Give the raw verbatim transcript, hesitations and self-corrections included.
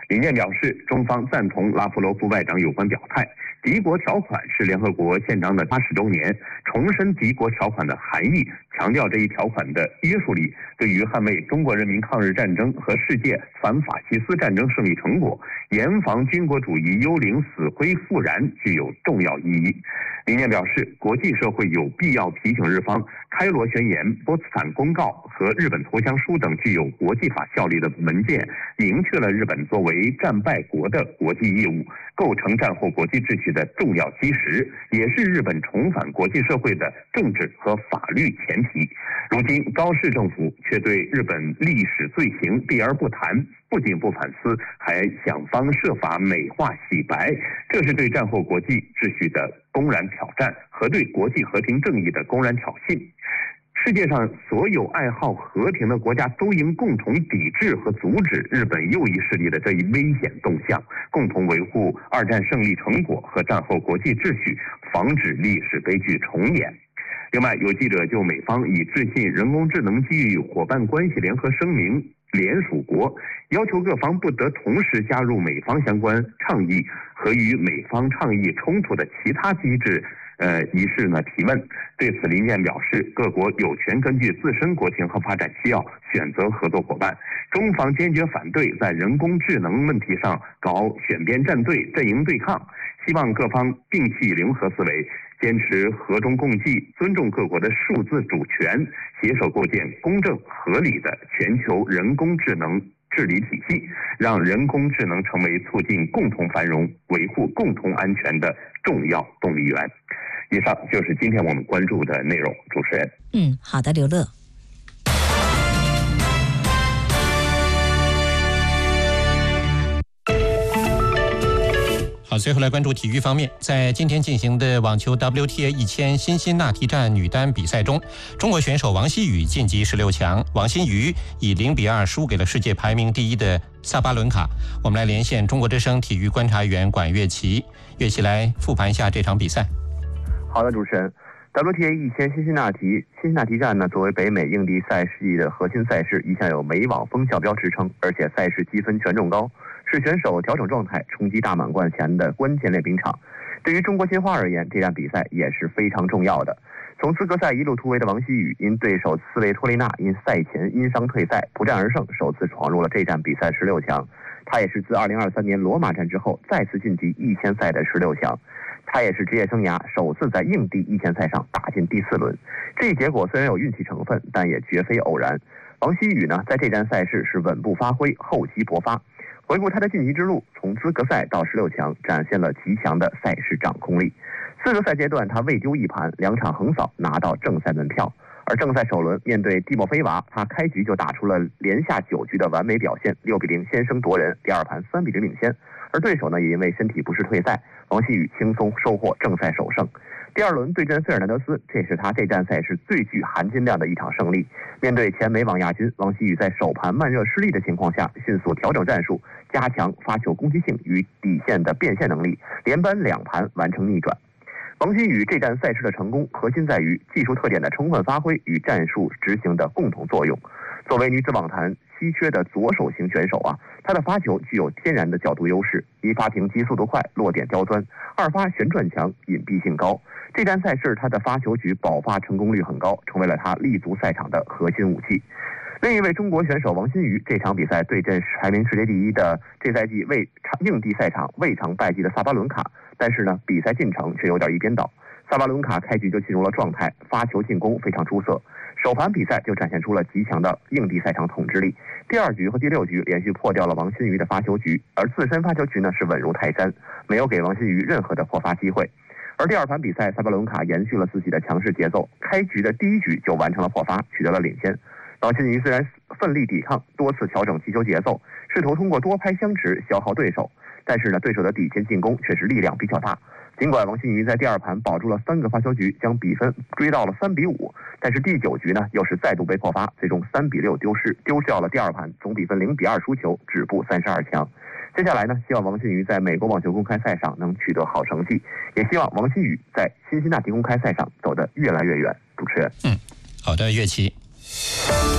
林健表示，中方赞同拉夫罗夫外长有关表态。敌国条款是联合国宪章的八十周年，重申敌国条款的含义，强调这一条款的约束力对于捍卫中国人民抗日战争和世界反法西斯战争胜利成果，严防军国主义幽灵死灰复燃具有重要意义。林健表示，国际社会有必要提醒日方，开罗宣言、波茨坦公告和日本投降书等具有国际法效力的文件，明确了日本作为战败国的国际义务，构成战后国际秩序的重要基石，也是日本重返国际社会的政治和法律前提。如今高市政府却对日本历史罪行避而不谈，不仅不反思，还想方设法美化洗白，这是对战后国际秩序的公然挑战和对国际和平正义的公然挑衅。世界上所有爱好和平的国家都应共同抵制和阻止日本右翼势力的这一危险动向，共同维护二战胜利成果和战后国际秩序，防止历史悲剧重演。另外，有记者就美方已致信人工智能机遇伙伴关系联合声明联署国，要求各方不得同时加入美方相关倡议和与美方倡议冲突的其他机制呃，一事呢提问。对此，林健表示，各国有权根据自身国情和发展需要选择合作伙伴。中方坚决反对在人工智能问题上搞选边站队、阵营对抗，希望各方摒弃零和思维，坚持和衷共济，尊重各国的数字主权，携手构建公正合理的全球人工智能治理体系，让人工智能成为促进共同繁荣、维护共同安全的重要动力源。以上就是今天我们关注的内容。主持人， 嗯，好的，刘乐。 好，最后来关注体育方面，在今天进行的网球 W T A 一千辛辛那提站女单比赛中，中国选手王希雨晋级十六强。王欣瑜以零比二输给了世界排名第一的萨巴伦卡。我们来连线中国之声体育观察员管乐琪，乐琪来复盘一下这场比赛。 好的，主持人。W T A 一千辛辛那提辛辛那提站呢，作为北美硬地赛事的核心赛事，一向有美网风向标之称，而且赛事积分权重高，是选手调整状态、冲击大满贯前的关键练兵场。对于中国申花而言，这场比赛也是非常重要的。从资格赛一路突围的王希雨，因对手斯维托利娜因赛前因伤退赛，不战而胜，首次闯入了这站比赛十六强。他也是自二零二三年罗马站之后再次晋级一千赛的十六强。他也是职业生涯首次在硬地一千赛上打进第四轮。这一结果虽然有运气成分，但也绝非偶然。王希雨呢，在这站赛事是稳步发挥，厚积薄发。回顾他的晋级之路，从资格赛到十六强，展现了极强的赛事掌控力。资格赛阶段，他未丢一盘，两场横扫拿到正赛门票。而正赛首轮面对蒂莫菲娃，他开局就打出了连下九局的完美表现，六比零先声夺人，第二盘三比零领先。而对手呢，也因为身体不适退赛，王希雨轻松收获正赛首胜。第二轮对阵费尔南德斯，这是他这站赛事最具含金量的一场胜利。面对前美网亚军，王希雨在首盘慢热失利的情况下，迅速调整战术，加强发球攻击性与底线的变现能力，连扳两盘完成逆转。王希雨这站赛事的成功，核心在于技术特点的充分发挥与战术执行的共同作用。作为女子网坛稀缺的左手型选手啊，她的发球具有天然的角度优势，一发平击速度快，落点刁钻；二发旋转强，隐蔽性高。这站赛事她的发球局保发成功率很高，成为了她立足赛场的核心武器。另一位中国选手王欣瑜，这场比赛对阵排名世界第一的这赛季未硬地赛场未尝败绩的萨巴伦卡，但是呢，比赛进程却有点一边倒。萨巴伦卡开局就进入了状态，发球进攻非常出色，首盘比赛就展现出了极强的硬地赛场统治力。第二局和第六局连续破掉了王欣瑜的发球局，而自身发球局呢是稳如泰山，没有给王欣瑜任何的破发机会。而第二盘比赛，萨巴伦卡延续了自己的强势节奏，开局的第一局就完成了破发，取得了领先。王欣瑜虽然奋力抵抗，多次调整击球节奏，试图通过多拍相持消耗对手，但是呢，对手的底线进攻却是力量比较大。尽管王欣瑜在第二盘保住了三个发球局，将比分追到了三比五，但是第九局呢又是再度被破发，最终三比六丢失，丢掉了第二盘，总比分零比二输球，止步三十二强。接下来呢，希望王欣瑜在美国网球公开赛上能取得好成绩，也希望王欣瑜在辛辛那提公开赛上走得越来越远。主持人， 嗯，好的，乐琪。